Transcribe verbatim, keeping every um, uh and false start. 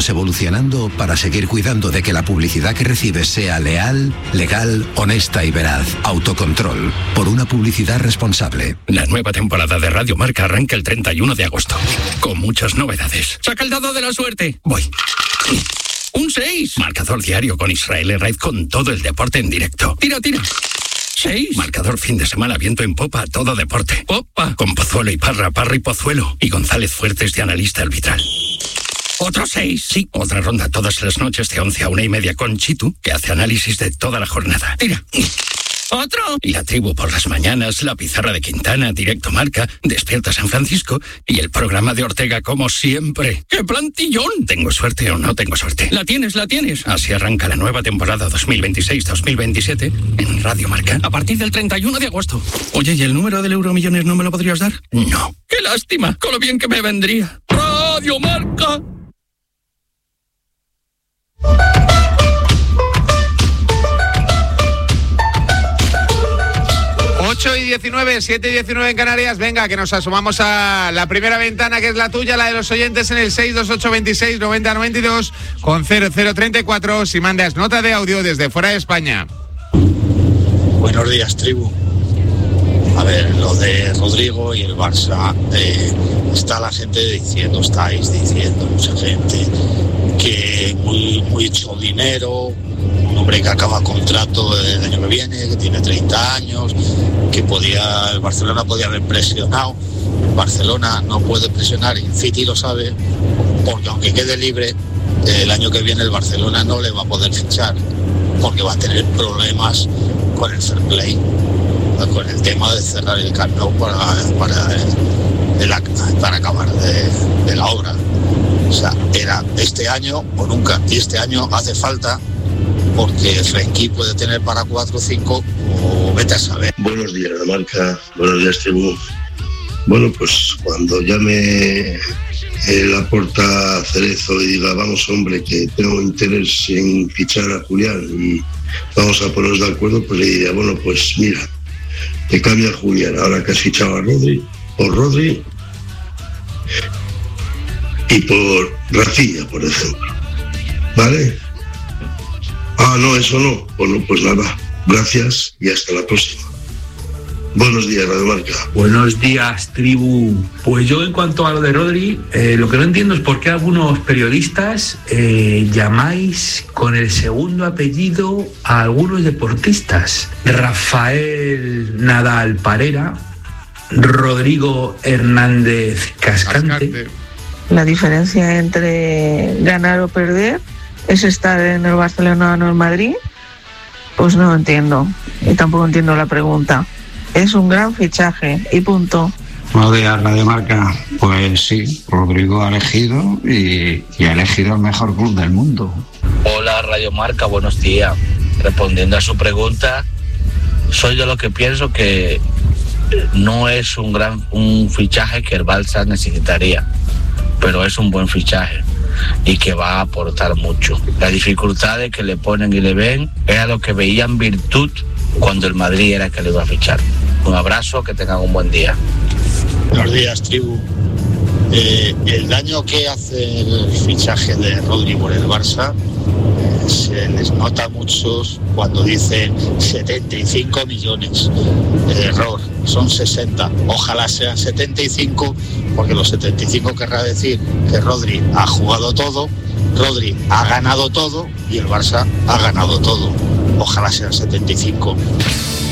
años evolucionando para seguir cuidando de que la publicidad que recibes sea leal, legal, honesta y veraz. Autocontrol, por una publicidad responsable. La nueva temporada de Radio Marca arranca el treinta y uno de agosto, con muchas novedades. ¡Saca el dado de la suerte! Voy. ¡Un seis! Marcador diario con Israel Herraiz con todo el deporte en directo. ¡Tira, tira! seis. Marcador fin de semana, viento en popa, todo deporte. ¡Popa! Con Pozuelo y Parra, Parra y Pozuelo. Y González Fuertes de analista arbitral. Otro seis. Sí, otra ronda todas las noches de once a una y media con Chitu, que hace análisis de toda la jornada. ¡Tira! ¡Otro! Y La Tribu por las mañanas, La Pizarra de Quintana, Directo Marca, Despierta San Francisco y el programa de Ortega como siempre. ¡Qué plantillón! ¿Tengo suerte o no tengo suerte? La tienes, la tienes. Así arranca la nueva temporada dos mil veintiséis dos mil veintisiete en Radio Marca a partir del treinta y uno de agosto. Oye, ¿y el número del Euromillones no me lo podrías dar? No. ¡Qué lástima! Con lo bien que me vendría. Radio Marca. ocho y diecinueve, siete y diecinueve en Canarias. Venga, que nos asomamos a la primera ventana, que es la tuya, la de los oyentes, en el seis dos ocho veintiséis noventa noventa y dos con cero cero treinta y cuatro si mandas nota de audio desde fuera de España. Buenos días, tribu. A ver, lo de Rodrigo y el Barça, eh, está la gente diciendo, estáis diciendo mucha gente que muy mucho dinero, un hombre que acaba contrato el año que viene, que tiene treinta años, que podía, el Barcelona podía haber presionado. Barcelona no puede presionar, y City lo sabe, porque aunque quede libre, el año que viene el Barcelona no le va a poder fichar, porque va a tener problemas con el fair play, con el tema de cerrar el Camp Nou para, para, el, el, para acabar de, de la obra. O sea, era este año o nunca, y este año hace falta, porque Frenkie puede tener para cuatro o cinco, o vete a saber. Buenos días, La Marca. Buenos días, tribu. Bueno, pues cuando llame el Laporta Cerezo y diga, vamos, hombre, que tengo interés en fichar a Julián y vamos a ponernos de acuerdo, pues le diría, bueno, pues mira, te cambia a Julián, ahora que has fichado a Rodri, por Rodri y por Rafinha, por ejemplo. ¿Vale? Ah, no, eso no. Bueno, pues nada, gracias y hasta la próxima. Buenos días, Radio Marca. Buenos días, tribu. Pues yo, en cuanto a lo de Rodri, eh, lo que no entiendo es por qué algunos periodistas eh, llamáis con el segundo apellido a algunos deportistas. Rafael Nadal Parera, Rodrigo Hernández Cascante. Cascante. La diferencia entre ganar o perder es estar en el Barcelona o en el Madrid. Pues no lo entiendo, y tampoco entiendo la pregunta. Es un gran fichaje y punto. Buenos días, Radio Marca. Pues sí, Rodrigo ha elegido y, y ha elegido el mejor club del mundo. Hola, Radio Marca, buenos días. Respondiendo a su pregunta, soy de lo que pienso que no es un gran un fichaje que el Barça necesitaría, pero es un buen fichaje y que va a aportar mucho. Las dificultades que le ponen y le ven era lo que veían virtud cuando el Madrid era el que le iba a fichar. Un abrazo, que tengan un buen día. Buenos días, tribu. Eh, el daño que hace el fichaje de Rodri por el Barça, eh, se les nota a muchos cuando dicen setenta y cinco millones. Eh, error, son sesenta. Ojalá sean setenta y cinco, porque los setenta y cinco querrá decir que Rodri ha jugado todo, Rodri ha ganado todo y el Barça ha ganado todo. Ojalá sean setenta y cinco.